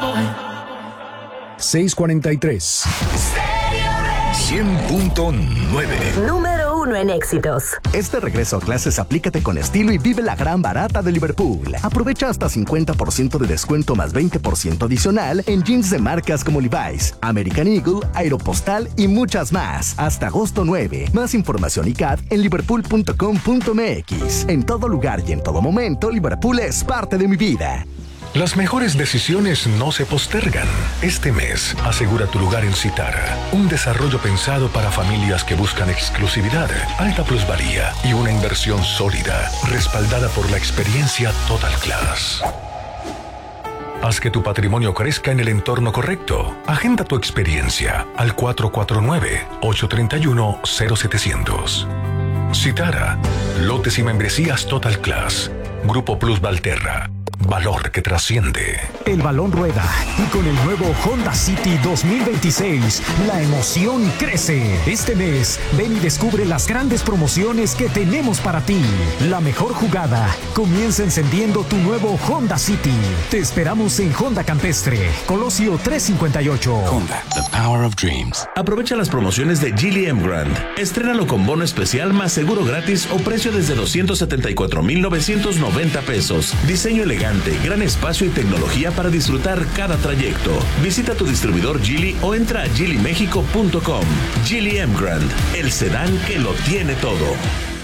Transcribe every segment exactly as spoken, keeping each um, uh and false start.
seiscientos cuarenta y tres. cien punto nueve. Número uno en éxitos. Este regreso a clases aplícate con estilo y vive la gran barata de Liverpool. Aprovecha hasta cincuenta por ciento de descuento más veinte por ciento adicional en jeans de marcas como Levi's, American Eagle, Aeropostal y muchas más. Hasta agosto nueve. Más información y C A D en liverpool punto com punto m x. En todo lugar y en todo momento, Liverpool es parte de mi vida. Las mejores decisiones no se postergan. Este mes, asegura tu lugar en Citara. Un desarrollo pensado para familias que buscan exclusividad, alta plusvalía y una inversión sólida, respaldada por la experiencia Total Class. Haz que tu patrimonio crezca en el entorno correcto. Agenda tu experiencia al cuatro cuatro nueve, ocho tres uno, cero siete cero cero. Citara. Lotes y membresías Total Class. Grupo Plus Valterra. Valor que trasciende. El balón rueda y con el nuevo Honda City dos mil veintiséis, la emoción crece. Este mes, ven y descubre las grandes promociones que tenemos para ti. La mejor jugada comienza encendiendo tu nuevo Honda City. Te esperamos en Honda Campestre, Colosio trescientos cincuenta y ocho. Honda, the power of dreams. Aprovecha las promociones de Geely M Grand. Estrénalo con bono especial más seguro gratis o precio desde doscientos setenta y cuatro mil novecientos noventa pesos. Diseño elegante, gran espacio y tecnología para disfrutar cada trayecto. Visita tu distribuidor Geely o entra a geely mexico punto com. Geely M Grand, el sedán que lo tiene todo.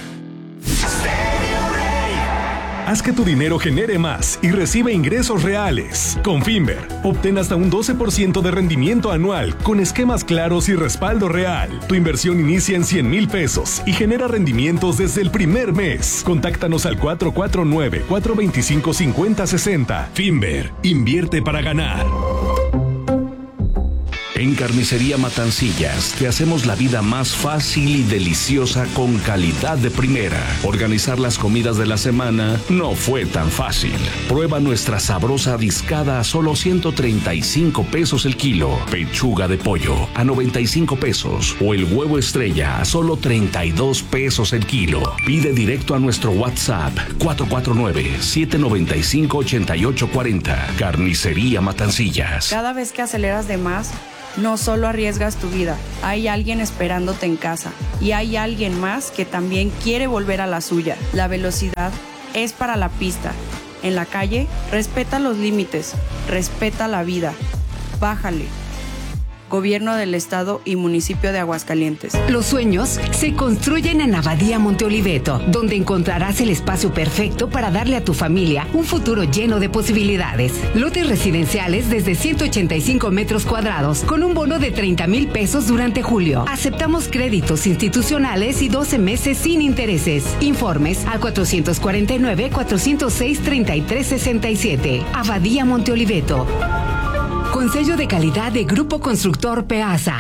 Haz que tu dinero genere más y recibe ingresos reales. Con Finver, obtén hasta un doce por ciento de rendimiento anual con esquemas claros y respaldo real. Tu inversión inicia en cien mil pesos y genera rendimientos desde el primer mes. Contáctanos al cuatro cuatro nueve, cuatro dos cinco, cinco cero seis cero. Finver, invierte para ganar. En Carnicería Matancillas te hacemos la vida más fácil y deliciosa con calidad de primera. Organizar las comidas de la semana no fue tan fácil. Prueba nuestra sabrosa discada a solo ciento treinta y cinco pesos el kilo. Pechuga de pollo a noventa y cinco pesos. O el huevo estrella a solo treinta y dos pesos el kilo. Pide directo a nuestro WhatsApp cuatro cuatro nueve, siete nueve cinco, ocho ocho cuatro cero. Carnicería Matancillas. Cada vez que aceleras de más, no solo arriesgas tu vida, hay alguien esperándote en casa y hay alguien más que también quiere volver a la suya. La velocidad es para la pista. En la calle, respeta los límites, respeta la vida. Bájale. Gobierno del Estado y Municipio de Aguascalientes. Los sueños se construyen en Abadía Monte Oliveto, donde encontrarás el espacio perfecto para darle a tu familia un futuro lleno de posibilidades. Lotes residenciales desde ciento ochenta y cinco metros cuadrados, con un bono de treinta mil pesos durante julio. Aceptamos créditos institucionales y doce meses sin intereses. Informes al cuatro cuatro nueve, cuatro cero seis, tres tres seis siete. Abadía Monte Oliveto. Con sello de calidad de Grupo Constructor Peasa.